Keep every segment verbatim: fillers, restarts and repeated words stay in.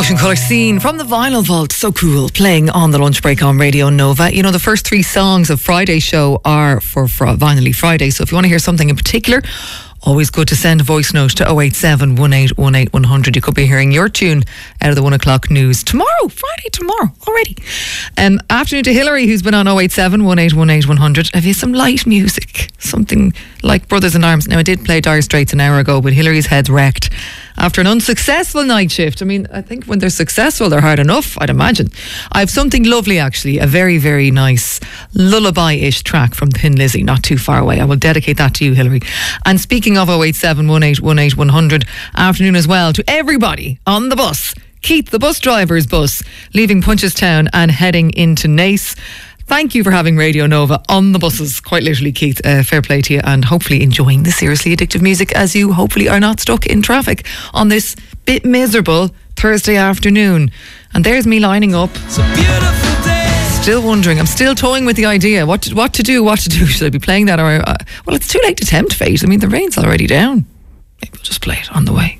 Ocean Colour Scene from the Vinyl Vault. So cool. Playing on the lunch break on Radio Nova. You know, the first three songs of Friday's show are for, for Vinylly Friday. So if you want to hear something in particular, always good to send a voice note to oh eight seven, one eight one eight, one hundred. You could be hearing your tune out of the one o'clock news tomorrow, Friday, tomorrow, already. Um, afternoon to Hilary, who's been on oh eight seven, one eight one eight, one hundred. Have you some light music? Something like Brothers in Arms. Now, I did play Dire Straits an hour ago, but Hilary's head's wrecked after an unsuccessful night shift. I mean, I think when they're successful, they're hard enough, I'd imagine. I have something lovely, actually, a very, very nice lullaby-ish track from Thin Lizzy, not too far away. I will dedicate that to you, Hilary. And speaking of oh eight seven, one eight one eight, one hundred, afternoon as well to everybody on the bus. Keith, the bus driver's bus, leaving Punchestown and heading into Naas. Thank you for having Radio Nova on the buses, quite literally, Keith. Uh, fair play to you, and hopefully enjoying the seriously addictive music as you hopefully are not stuck in traffic on this bit miserable Thursday afternoon. And there's me lining up. It's a beautiful day. Still wondering, I'm still toying with the idea. What to, what to do, what to do. Should I be playing that? Or uh, well, it's too late to tempt fate. I mean, the rain's already down. Maybe we'll just play it on the way.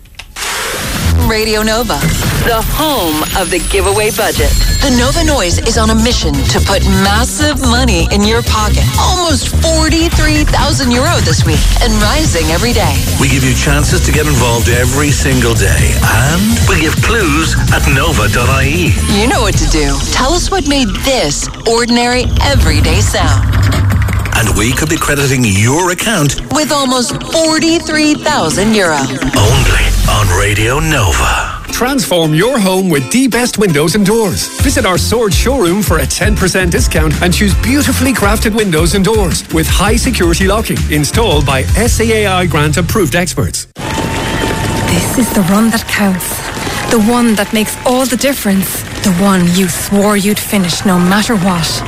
Radio Nova, the home of the giveaway budget. The Nova Noise is on a mission to put massive money in your pocket. Almost forty-three thousand euro this week and rising every day. We give you chances to get involved every single day, and we give clues at nova dot I E. You know what to do. Tell us what made this ordinary everyday sound. And we could be crediting your account with almost forty-three thousand euro. Only on Radio Nova. Transform your home with the best windows and doors. Visit our Sword showroom for a ten percent discount and choose beautifully crafted windows and doors with high security locking installed by S A A I grant approved experts. This is the run that counts. The one that makes all the difference. The one you swore you'd finish no matter what.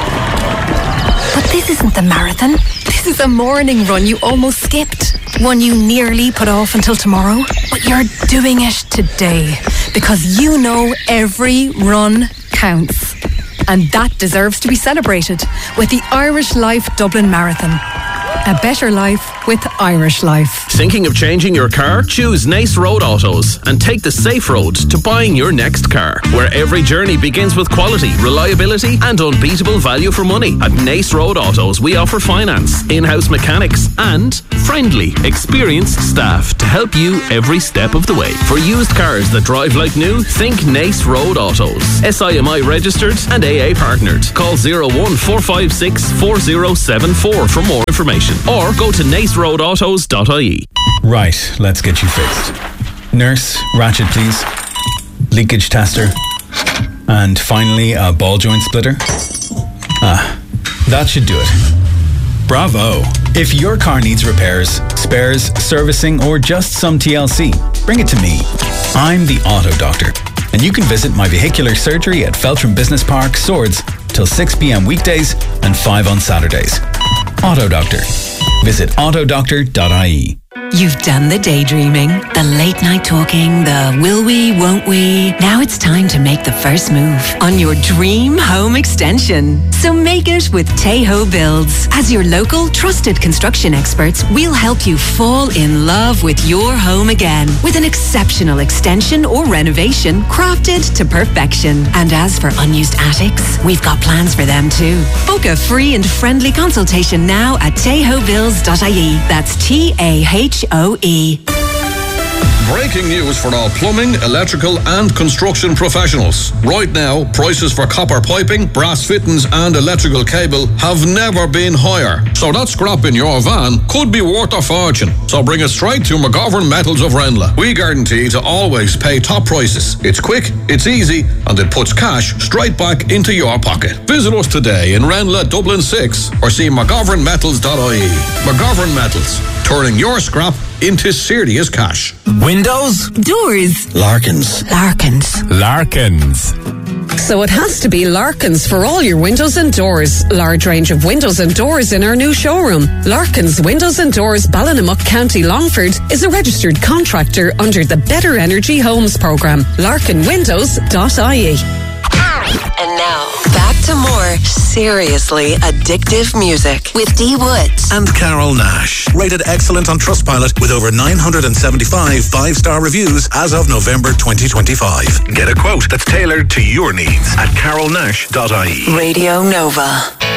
But this isn't the marathon. This is a morning run you almost skipped. One you nearly put off until tomorrow. But you're doing it today. Because you know every run counts. And that deserves to be celebrated with the Irish Life Dublin Marathon. A better life with Irish Life. Thinking of changing your car? Choose Naas Road Autos and take the safe road to buying your next car, where every journey begins with quality, reliability and unbeatable value for money. At Naas Road Autos, we offer finance, in-house mechanics and friendly, experienced staff to help you every step of the way. For used cars that drive like new, think Naas Road Autos. S I M I registered and A A partnered. Call zero one four five six four zero seven four for more information, or go to naas road autos dot I E. Right, let's get you fixed. Nurse, ratchet please. Leakage tester. And finally, a ball joint splitter. Ah, that should do it. Bravo! If your car needs repairs, spares, servicing, or just some T L C, bring it to me. I'm the Auto Doctor, and you can visit my vehicular surgery at Feltram Business Park, Swords, till six p.m. weekdays and five on Saturdays. Auto Doctor. Visit auto doctor dot I E. You've done the daydreaming, the late night talking, the will we, won't we. Now it's time to make the first move on your dream home extension. So make it with Tejo Builds. As your local trusted construction experts, we'll help you fall in love with your home again with an exceptional extension or renovation crafted to perfection. And as for unused attics, we've got plans for them too. Book a free and friendly consultation now at tejo builds dot I E. That's T A H O E. Breaking news for all plumbing, electrical and construction professionals. Right now, prices for copper piping, brass fittings and electrical cable have never been higher. So that scrap in your van could be worth a fortune. So bring it straight to McGovern Metals of Renla. We guarantee to always pay top prices. It's quick, it's easy, and it puts cash straight back into your pocket. Visit us today in Renla, Dublin six, or see mcgovern metals dot I E. McGovern Metals, turning your scrap into serious cash. Windows? Doors. Larkins. Larkins. Larkins. So it has to be Larkins for all your windows and doors. Large range of windows and doors in our new showroom. Larkins Windows and Doors, Ballinamuck, County Longford, is a registered contractor under the Better Energy Homes programme. larkin windows dot I E. And now, back to more seriously addictive music with D Woods and Carol Nash. Rated excellent on Trustpilot with over nine hundred seventy-five five-star reviews as of November twenty twenty-five. Get a quote that's tailored to your needs at carol nash dot I E. Radio Nova.